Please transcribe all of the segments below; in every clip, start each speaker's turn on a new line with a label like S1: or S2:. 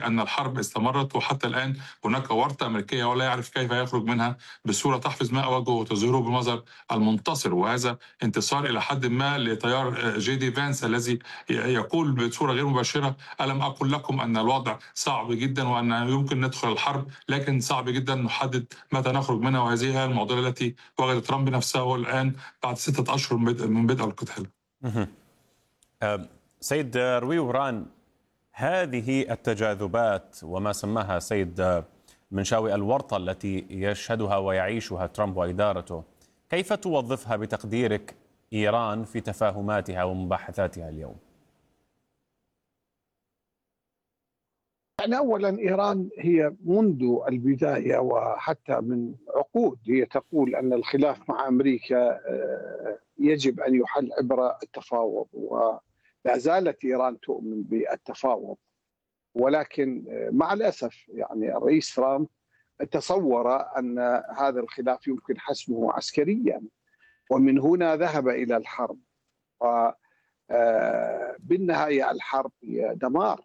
S1: أن الحرب استمرت، وحتى الآن هناك ورطة أمريكية ولا يعرف كيف يخرج منها بصورة تحفز ماء وجهه وتظهره بالمظهر المنتصر. وهذا انتصار إلى حد ما لتيار جي دي فانس الذي يقول بصورة غير مباشرة: ألم أقل لكم أن الوضع صعب جدا وأن يمكن ندخل الحرب، لكن صعب جدا نحدد متى نخرج منها. وهذه هي المعضلة التي وجد ترامب نفسه الآن بعد 6 أشهر من بدء القتال.
S2: سيد روي وران، هذه التجاذبات وما سماها سيد منشاوي الورطة التي يشهدها ويعيشها ترامب وإدارته، كيف توظفها بتقديرك إيران في تفاهماتها ومباحثاتها اليوم؟
S3: يعني أولا إيران هي منذ البداية وحتى من عقود هي تقول أن الخلاف مع أمريكا يجب أن يحل عبر التفاوض، ولا زالت إيران تؤمن بالتفاوض. ولكن مع الأسف يعني الرئيس ترامب تصور أن هذا الخلاف يمكن حسمه عسكريا، ومن هنا ذهب إلى الحرب. وبالنهاية الحرب هي دمار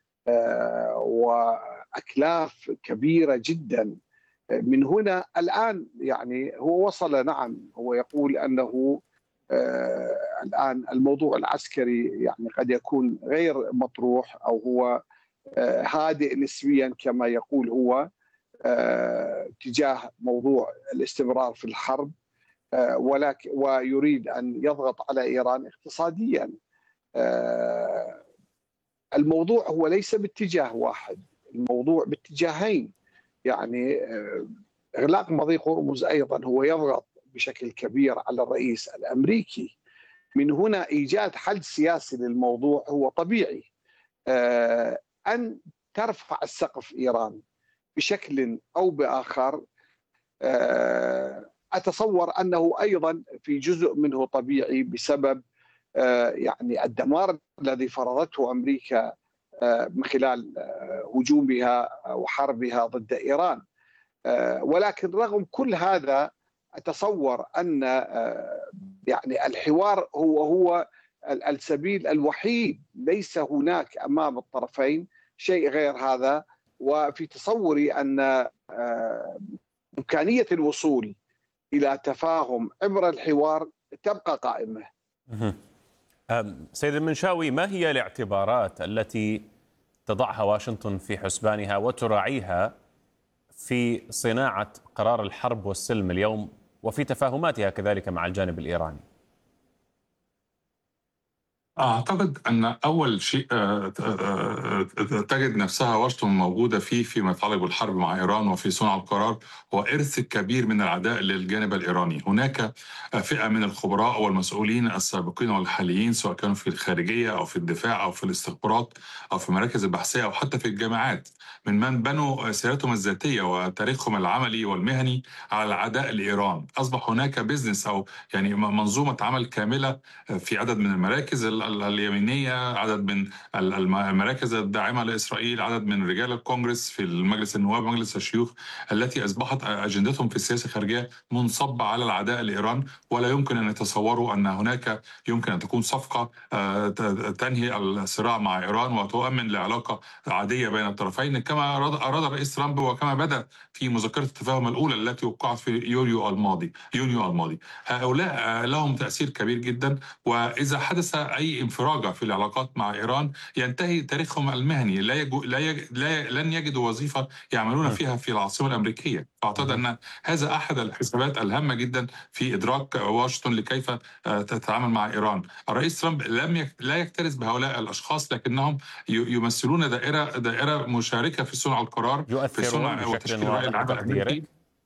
S3: وأكلاف كبيرة جدا. من هنا الآن يعني هو وصل، نعم هو يقول أنه الآن الموضوع العسكري يعني قد يكون غير مطروح، أو هو هادئ نسبيا كما يقول هو تجاه موضوع الاستمرار في الحرب، ولكن ويريد أن يضغط على إيران اقتصاديا. الموضوع هو ليس باتجاه واحد، الموضوع باتجاهين. يعني إغلاق مضيق هرمز أيضا هو يضغط بشكل كبير على الرئيس الأمريكي. من هنا إيجاد حل سياسي للموضوع هو طبيعي. أن ترفع السقف إيران بشكل أو بآخر، أتصور أنه أيضا في جزء منه طبيعي بسبب يعني الدمار الذي فرضته أمريكا من خلال هجومها وحربها ضد إيران. ولكن رغم كل هذا أتصور أن يعني الحوار هو السبيل الوحيد، ليس هناك أمام الطرفين شيء غير هذا. وفي تصوري أن إمكانية الوصول إلى تفاهم عبر الحوار تبقى قائمة.
S2: سيد المنشاوي، ما هي الاعتبارات التي تضعها واشنطن في حسبانها وتراعيها في صناعة قرار الحرب والسلم اليوم وفي تفاهماتها كذلك مع الجانب الإيراني؟
S1: أعتقد أن أول شيء تجد نفسها واشنطن موجودة فيه فيما يتعلق بالحرب مع إيران وفي صنع القرار هو إرث كبير من العداء للجانب الإيراني. هناك فئة من الخبراء والمسؤولين السابقين والحاليين، سواء كانوا في الخارجية أو في الدفاع أو في الاستخبارات أو في مراكز البحثية أو حتى في الجامعات، من بنوا سيرتهم الذاتية وتاريخهم العملي والمهني على العداء لإيران. أصبح هناك بيزنس أو يعني منظومة عمل كاملة في عدد من المراكز اليمينية، عدد من المراكز الداعمة لإسرائيل، عدد من رجال الكونغرس في المجلس النواب ومجلس الشيوخ، التي أصبحت أجندتهم في السياسة الخارجية منصبة على العداء لإيران. ولا يمكن أن يتصوروا أن هناك يمكن أن تكون صفقة تنهي الصراع مع إيران وتؤمن لعلاقة عادية بين الطرفين كما أراد الرئيس ترامب وكما بدأ في مذكرة التفاهم الأولى التي وقعت في يونيو الماضي. هؤلاء لهم تأثير كبير جدا، وإذا حدث أي انفراجة في العلاقات مع إيران ينتهي تاريخهم المهني. لن يجدوا وظيفة يعملون فيها في العاصمة الأمريكية. أعتقد أن هذا أحد الحسابات الهامة جدا في إدراك واشنطن لكيف تتعامل مع إيران. الرئيس ترامب لا يكترث بهؤلاء الأشخاص، لكنهم يمثلون دائرة مشاركة في صنع القرار، في صنع وتشكيل رأي العام الأمريكي.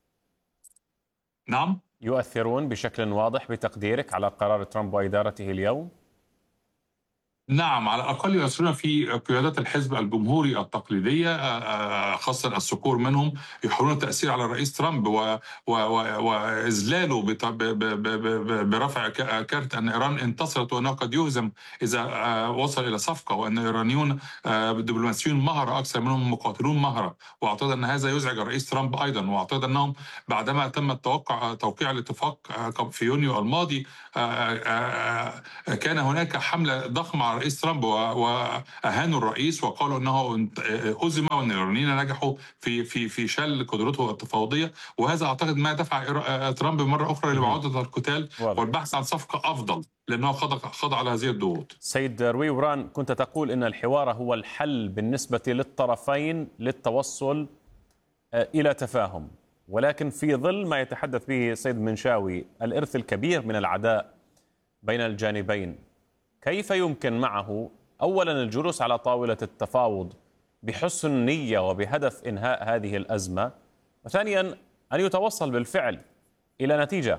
S1: نعم،
S2: يؤثرون بشكل واضح بتقديرك على قرار ترامب وإدارته اليوم؟
S1: نعم، على الأقل يؤثرون في قيادات الحزب الجمهوري التقليدية، خاصة الذكور منهم، يحاولون التأثير على الرئيس ترامب وإذلاله برفع كارت أن إيران انتصرت وأنه قد يهزم إذا وصل إلى صفقة، وأن الإيرانيون دبلوماسيون مهرة أكثر منهم مقاتلون مهرة. وأعتقد أن هذا يزعج الرئيس ترامب أيضا. وأعتقد أنهم بعدما تم توقيع الاتفاق في يونيو الماضي كان هناك حملة ضخمة على الرئيس ترامب واهانوا الرئيس وقالوا انه هزم وان الايرانيين نجحوا في شل قدرته التفاوضيه، وهذا اعتقد ما دفع ترامب مره اخرى لمعاوده القتال والبحث عن صفقه افضل لانه خضع على هذه الضغوط.
S2: سيد روي وران، كنت تقول ان الحوار هو الحل بالنسبه للطرفين للتوصل الى تفاهم، ولكن في ظل ما يتحدث به سيد منشاوي الارث الكبير من العداء بين الجانبين، كيف يمكن معه اولا الجلوس على طاوله التفاوض بحسن نيه وبهدف انهاء هذه الازمه، وثانيا ان يتوصل بالفعل الى نتيجه؟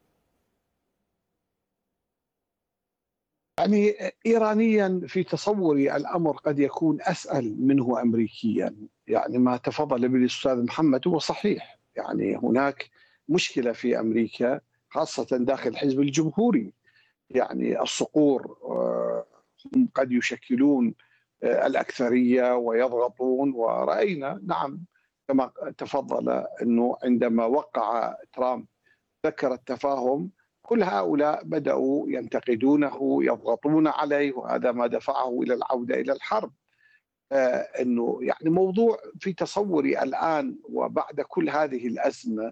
S3: يعني إيرانيا في تصوري الأمر قد يكون أسهل منه أمريكيا. يعني ما تفضل به الأستاذ محمد هو صحيح، يعني هناك مشكلة في أمريكا خاصة داخل الحزب الجمهوري. يعني الصقور هم قد يشكلون الأكثرية ويضغطون، ورأينا نعم كما تفضل أنه عندما وقع ترامب ذكر التفاهم كل هؤلاء بدأوا ينتقدونه يضغطون عليه، وهذا ما دفعه إلى العودة إلى الحرب. أنه يعني موضوع في تصوري الآن وبعد كل هذه الأزمة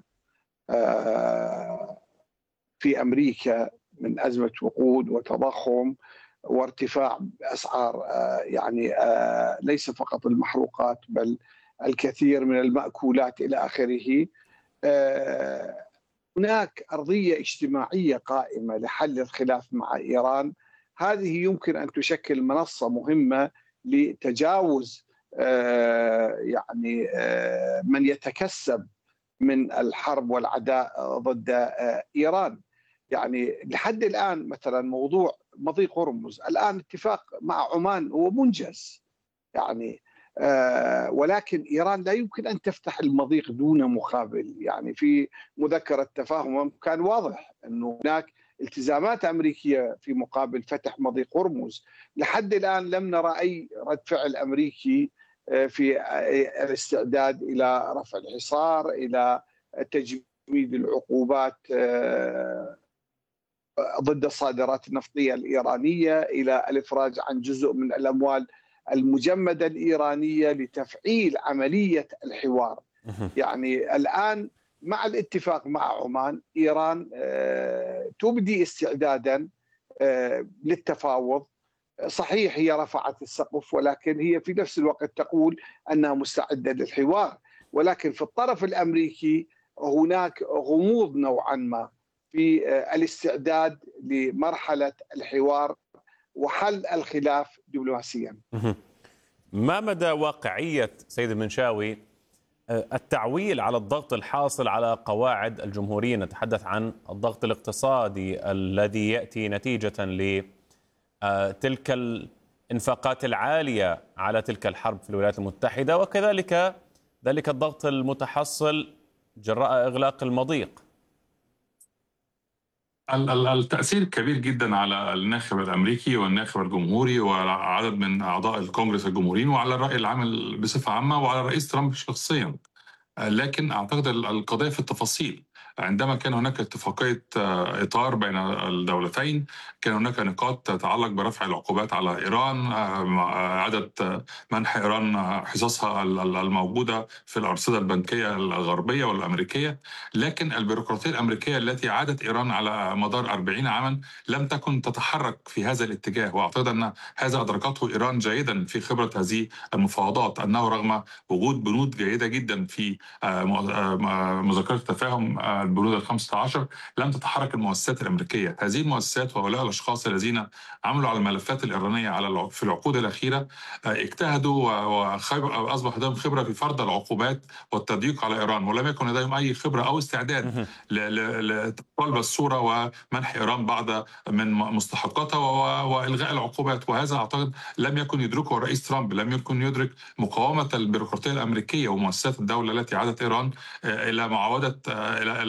S3: في أمريكا من أزمة وقود وتضخم وارتفاع أسعار يعني ليس فقط المحروقات بل الكثير من المأكولات إلى آخره. هناك أرضية اجتماعية قائمة لحل الخلاف مع إيران، هذه يمكن أن تشكل منصة مهمة لتجاوز يعني من يتكسب من الحرب والعداء ضد إيران. يعني لحد الآن مثلا موضوع مضيق هرمز، الآن اتفاق مع عمان هو منجز يعني، ولكن إيران لا يمكن أن تفتح المضيق دون مقابل. يعني في مذكرة تفاهم كان واضح أنه هناك التزامات أمريكية في مقابل فتح مضيق هرمز. لحد الآن لم نرى أي رد فعل أمريكي في الاستعداد إلى رفع الحصار، إلى تجميد العقوبات ضد الصادرات النفطية الإيرانية، إلى الإفراج عن جزء من الأموال المجمدة الإيرانية لتفعيل عملية الحوار. يعني الآن مع الاتفاق مع عمان إيران تبدي استعدادا للتفاوض. صحيح هي رفعت السقف، ولكن هي في نفس الوقت تقول أنها مستعدة للحوار. ولكن في الطرف الأمريكي هناك غموض نوعا ما في الاستعداد لمرحلة الحوار وحل الخلاف دبلوماسيا.
S2: ما مدى واقعية سيد المنشاوي التعويل على الضغط الحاصل على قواعد الجمهوريين؟ نتحدث عن الضغط الاقتصادي الذي يأتي نتيجة لتلك الانفاقات العالية على تلك الحرب في الولايات المتحدة، وكذلك ذلك الضغط المتحصل جراء إغلاق المضيق.
S1: التأثير كبير جدا على الناخب الأمريكي والناخب الجمهوري وعلى عدد من أعضاء الكونغرس الجمهوريين وعلى الرأي العام بصفة عامة وعلى الرئيس ترامب شخصيا. لكن أعتقد القضية في التفاصيل. عندما كان هناك اتفاقية إطار بين الدولتين كان هناك نقاط تتعلق برفع العقوبات على إيران، عدد منح إيران حصصها الموجودة في الأرصدة البنكية الغربية والأمريكية. لكن البيروقراطية الأمريكية التي عادت إيران على مدار 40 عاما لم تكن تتحرك في هذا الاتجاه، وأعتقد أن هذا أدركته إيران جيدا في خبرة هذه المفاوضات، أنه رغم وجود بنود جيدة جدا في مذكرة التفاهم البنود ال15 لم تتحرك المؤسسات الأمريكية. هذه المؤسسات وهؤلاء الأشخاص الذين عملوا على الملفات الإيرانية في العقود الأخيرة اجتهدوا وأصبح لديهم خبرة في فرض العقوبات والتضييق على إيران، ولم يكن لديهم أي خبرة أو استعداد لقلب الصورة ومنح إيران بعض من مستحقاتها وإلغاء العقوبات. وهذا أعتقد لم يكن يدركه الرئيس ترامب، لم يكن يدرك مقاومة البيروقراطية الأمريكية ومؤسسات الدولة التي عادت إيران إلى معاودة إلى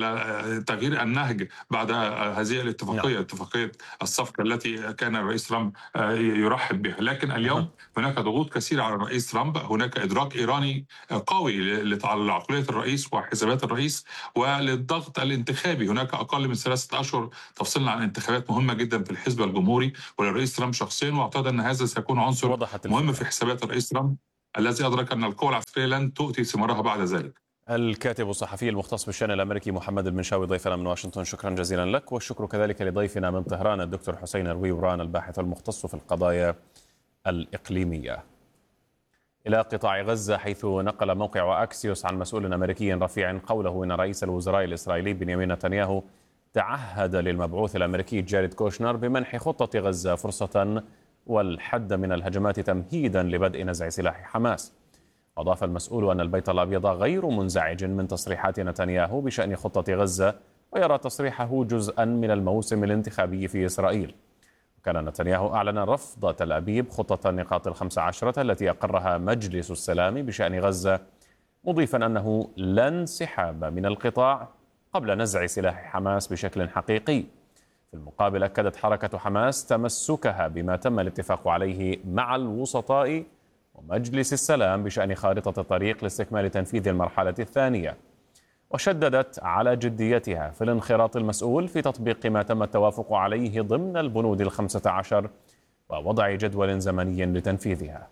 S1: على تغيير النهج بعد هذه الاتفاقية، اتفاقية الصفقة التي كان الرئيس ترامب يرحب بها. لكن اليوم هناك ضغوط كثيرة على الرئيس ترامب، هناك إدراك إيراني قوي لعقلية الرئيس وحسابات الرئيس وللضغط الانتخابي. هناك أقل من 3 أشهر تفصلنا عن انتخابات مهمة جدا في الحزب الجمهوري وللرئيس ترامب شخصيا، واعتقد أن هذا سيكون عنصر مهم في حسابات الرئيس ترامب الذي أدرك أن القوى العسكرية لن تؤتي ثمارها بعد ذلك.
S2: الكاتب الصحفي المختص بالشأن الأمريكي محمد المنشاوي ضيفنا من واشنطن، شكرا جزيلا لك. والشكر كذلك لضيفنا من طهران الدكتور حسين الرويوران الباحث المختص في القضايا الإقليمية. إلى قطاع غزة، حيث نقل موقع أكسيوس عن مسؤول أمريكي رفيع قوله إن رئيس الوزراء الإسرائيلي بنيامين نتنياهو تعهد للمبعوث الأمريكي جاريد كوشنر بمنح خطة غزة فرصة والحد من الهجمات تمهيدا لبدء نزع سلاح حماس. أضاف المسؤول أن البيت الأبيض غير منزعج من تصريحات نتنياهو بشأن خطة غزة، ويرى تصريحه جزءا من الموسم الانتخابي في إسرائيل. كان نتنياهو أعلن رفض تل أبيب خطة النقاط 15 التي أقرها مجلس السلام بشأن غزة، مضيفا أنه لا انسحاب من القطاع قبل نزع سلاح حماس بشكل حقيقي. في المقابل أكدت حركة حماس تمسكها بما تم الاتفاق عليه مع الوسطاء ومجلس السلام بشأن خارطة الطريق لاستكمال تنفيذ المرحلة الثانية، وشددت على جديتها في الانخراط المسؤول في تطبيق ما تم التوافق عليه ضمن البنود 15 ووضع جدول زمني لتنفيذها.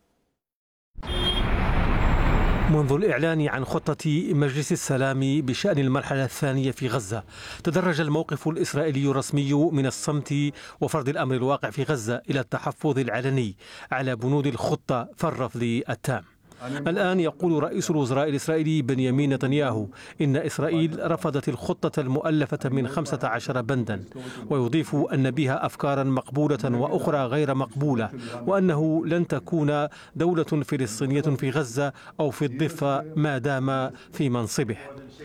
S4: منذ الإعلان عن خطة مجلس السلام بشأن المرحلة الثانية في غزة، تدرج الموقف الإسرائيلي الرسمي من الصمت وفرض الأمر الواقع في غزة إلى التحفظ العلني على بنود الخطة فالرفض التام. الآن يقول رئيس الوزراء الإسرائيلي بنيامين نتنياهو إن إسرائيل رفضت الخطة المؤلفة من 15 بندا، ويضيف أن بها أفكارا مقبولة وأخرى غير مقبولة، وأنه لن تكون دولة فلسطينية في غزة أو في الضفة ما دام في منصبه.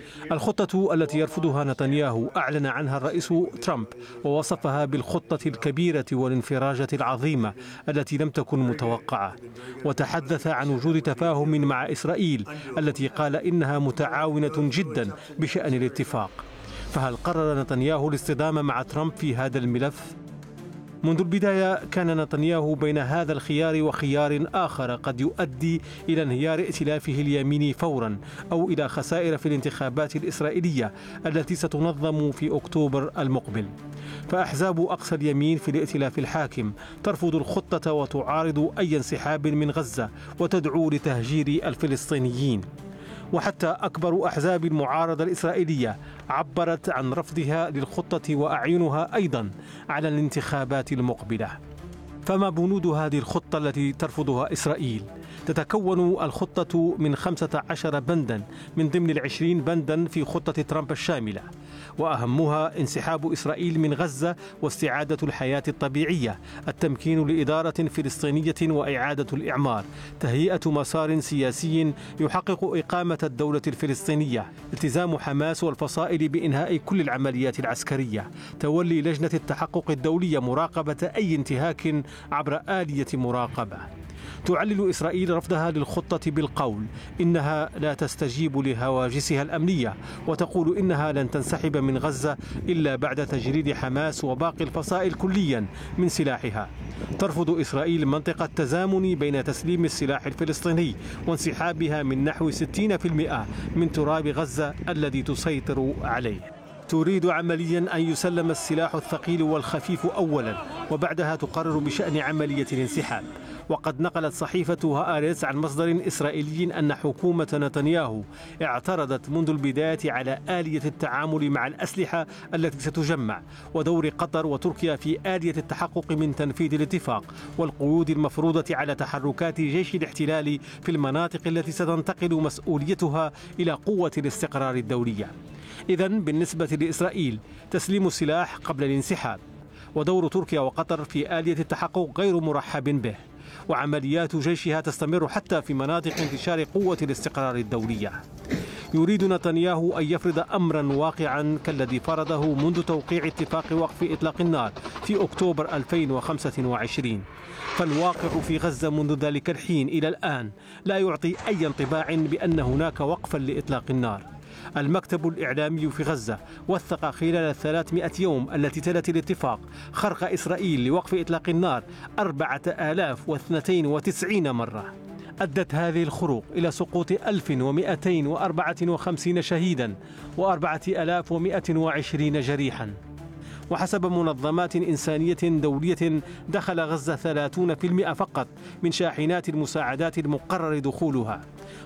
S4: الخطة التي يرفضها نتنياهو أعلن عنها الرئيس ترامب ووصفها بالخطة الكبيرة والانفراجة العظيمة التي لم تكن متوقعة، وتحدث عن وجود تفاهم مع إسرائيل التي قال إنها متعاونة جدا بشأن الاتفاق. فهل قرر نتنياهو الاصطدام مع ترامب في هذا الملف؟ منذ البداية كان نتنياهو بين هذا الخيار وخيار آخر قد يؤدي إلى انهيار ائتلافه اليميني فورا أو إلى خسائر في الانتخابات الإسرائيلية التي ستنظم في أكتوبر المقبل. فأحزاب أقصى اليمين في الائتلاف الحاكم ترفض الخطة وتعارض أي انسحاب من غزة وتدعو لتهجير الفلسطينيين. وحتى أكبر أحزاب المعارضة الإسرائيلية عبرت عن رفضها للخطة وأعينها أيضا على الانتخابات المقبلة. فما بنود هذه الخطة التي ترفضها إسرائيل؟ تتكون الخطة من 15 بندا من ضمن 20 بندا في خطة ترامب الشاملة، وأهمها انسحاب إسرائيل من غزة واستعادة الحياة الطبيعية، التمكين لإدارة فلسطينية وإعادة الإعمار، تهيئة مسار سياسي يحقق إقامة الدولة الفلسطينية، التزام حماس والفصائل بإنهاء كل العمليات العسكرية، تولي لجنة التحقق الدولية مراقبة أي انتهاك عبر آلية مراقبة. تعلل إسرائيل رفضها للخطة بالقول إنها لا تستجيب لهواجسها الأمنية، وتقول إنها لن تنسحب من غزة إلا بعد تجريد حماس وباقي الفصائل كليا من سلاحها. ترفض إسرائيل منطق التزامن بين تسليم السلاح الفلسطيني وانسحابها من نحو 60% من تراب غزة الذي تسيطر عليه. تريد عمليا أن يسلم السلاح الثقيل والخفيف أولا، وبعدها تقرر بشأن عملية الانسحاب. وقد نقلت صحيفة هآرتس عن مصدر إسرائيلي أن حكومة نتنياهو اعترضت منذ البداية على آلية التعامل مع الأسلحة التي ستجمع، ودور قطر وتركيا في آلية التحقق من تنفيذ الاتفاق، والقيود المفروضة على تحركات جيش الاحتلال في المناطق التي ستنتقل مسؤوليتها إلى قوة الاستقرار الدولية. إذن بالنسبة لإسرائيل تسليم السلاح قبل الانسحاب، ودور تركيا وقطر في آلية التحقق غير مرحب به، وعمليات جيشها تستمر حتى في مناطق انتشار قوة الاستقرار الدولية. يريد نتنياهو أن يفرض أمرا واقعا كالذي فرضه منذ توقيع اتفاق وقف إطلاق النار في أكتوبر 2025، فالواقع في غزة منذ ذلك الحين إلى الآن لا يعطي أي انطباع بأن هناك وقفا لإطلاق النار. المكتب الإعلامي في غزة وثق خلال 300 يوم التي تلت الاتفاق خرق إسرائيل لوقف إطلاق النار 4092 مرة. أدت هذه الخروق إلى سقوط 1254 شهيدا و4120 جريحا. وحسب منظمات إنسانية دولية دخل غزة 30% فقط من شاحنات المساعدات المقرر دخولها،